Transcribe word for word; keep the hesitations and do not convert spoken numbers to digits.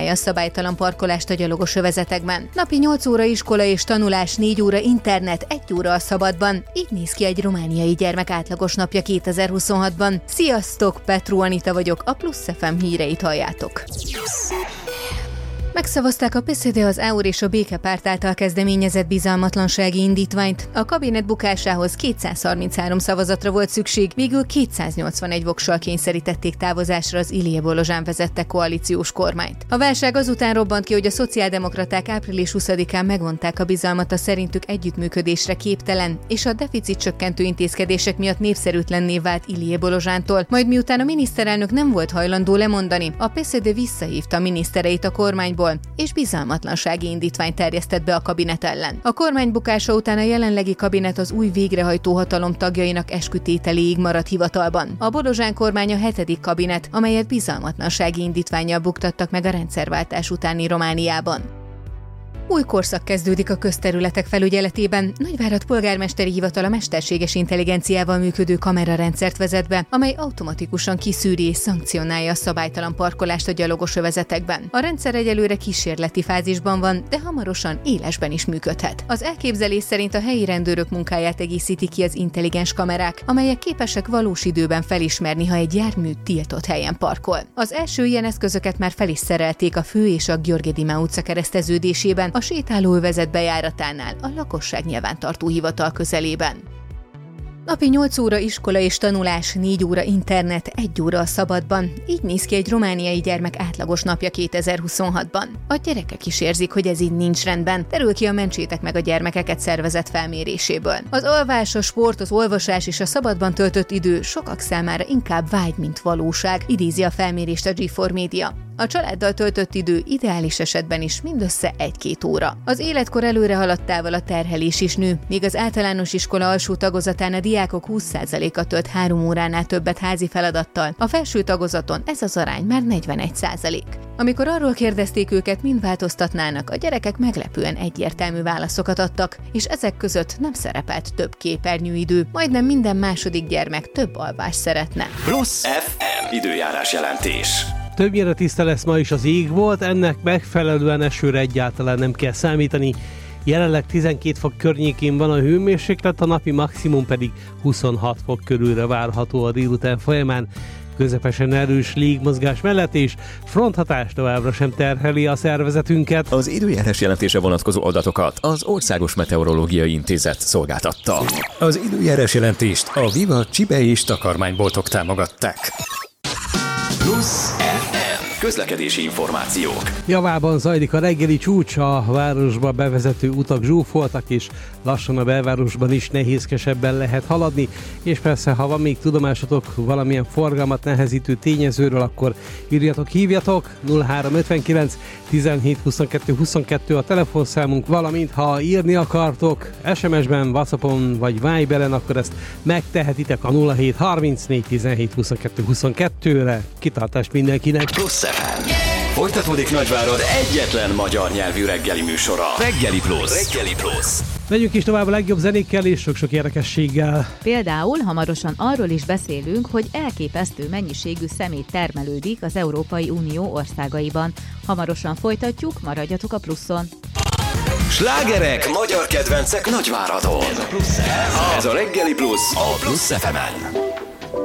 szankcionálja a szabálytalan parkolást a gyalogos övezetekben. Napi nyolc óra iskola és tanulás, négy óra internet, egy óra a szabadban. Így néz ki egy romániai gyermek átlagos napja kétezer-huszonhatban. Sziasztok, Petru Anita vagyok, a Plusz ef em híreit halljátok. Megszavazták a pé es zé dé az é u és a Békepárt által kezdeményezett bizalmatlansági indítványt. A kabinet bukásához kétszázharminchárom szavazatra volt szükség, végül kétszáznyolcvanegy vokszal kényszerítették távozásra az Ilie Bolozsán vezette koalíciós kormányt. A válság azután robbant ki, hogy a szociáldemokraták április huszadikán megvonták a bizalmat a szerintük együttműködésre képtelen és a deficit csökkentő intézkedések miatt népszerűtlenné vált Ilie Bolozsántól, majd miután a miniszterelnök nem volt hajlandó lemondani, a pé es zé dé visszahívta minisztereit a kormányból, és bizalmatlansági indítványt terjesztett be a kabinet ellen. A kormány bukása után a jelenlegi kabinet az új végrehajtó hatalom tagjainak eskütételéig maradt hivatalban. A Bolozsán kormány a hetedik kabinet, amelyet bizalmatlansági indítvánnyal buktattak meg a rendszerváltás utáni Romániában. Új korszak kezdődik a közterületek felügyeletében. Nagyvárad polgármesteri hivatala mesterséges intelligenciával működő kamerarendszert vezet be, amely automatikusan kiszűri és szankcionálja a szabálytalan parkolást a gyalogos övezetekben. A rendszer egyelőre kísérleti fázisban van, de hamarosan élesben is működhet. Az elképzelés szerint a helyi rendőrök munkáját egészíti ki az intelligens kamerák, amelyek képesek valós időben felismerni, ha egy jármű tiltott helyen parkol. Az első ilyen eszközöket már fel is szerelték a Fő és a György Dima utca kereszteződésében, a sétálóövezet bejáratánál, a lakosság nyilvántartó hivatal közelében. Napi nyolc óra iskola és tanulás, négy óra internet, egy óra a szabadban. Így néz ki egy romániai gyermek átlagos napja kétezer-huszonhatban. A gyerekek is érzik, hogy ez így nincs rendben, derül ki a Mentsétek meg a gyermekeket szervezet felméréséből. Az alvás, a sport, az olvasás és a szabadban töltött idő sokak számára inkább vágy, mint valóság, idézi a felmérést a gé négy média. A családdal töltött idő ideális esetben is mindössze egy-két óra. Az életkor előre haladtával a terhelés is nő, míg az általános iskola alsó tagozatán a diákok húsz százaléka tölt három óránál többet házi feladattal, a felső tagozaton ez az arány már negyvenegy százalék. Amikor arról kérdezték őket, mind változtatnának, a gyerekek meglepően egyértelmű válaszokat adtak, és ezek között nem szerepelt több képernyőidő, majdnem minden második gyermek több alvást szeretne. Plusz ef em időjárás jelentés. Többnyire tiszta lesz ma is az ég volt, ennek megfelelően esőre egyáltalán nem kell számítani. Jelenleg tizenkét fok környékén van a hőmérséklet, a napi maximum pedig huszonhat fok körülre várható a délután folyamán. Közepesen erős légmozgás mellett és fronthatás továbbra sem terheli a szervezetünket. Az időjárás jelentése vonatkozó adatokat az Országos Meteorológiai Intézet szolgáltatta. Az időjárás jelentést a Viva Csibe és takarmányboltok támogatták. Plusz ef em közlekedési információk. Javában zajlik a reggeli csúcs, a városba bevezető utak zsúfoltak, és lassan a belvárosban is nehézkesebben lehet haladni, és persze, ha van még tudomásatok valamilyen forgalmat nehezítő tényezőről, akkor írjatok, hívjatok, nulla három ötvenkilenc tizenhét huszonkettő huszonkettő a telefonszámunk, valamint ha írni akartok es em es-ben, WhatsAppon vagy Viberen, akkor ezt megtehetitek a nulla hét harmincnégy tizenhét huszonkettő huszonkettőre. Kitartást mindenkinek! Plusz ef em. Folytatódik Nagyvárad egyetlen magyar nyelvű reggeli műsora. Reggeli Plusz. Reggeli Plusz. Megyünk is tovább a legjobb zenékkel és sok-sok érdekességgel. Például hamarosan arról is beszélünk, hogy elképesztő mennyiségű szemét termelődik az Európai Unió országaiban. Hamarosan folytatjuk, maradjatok a Pluszon. Slágerek, magyar kedvencek Nagyváradon. Ez a Plusz ef em. Ez a Reggeli Plusz a Plusz ef emen.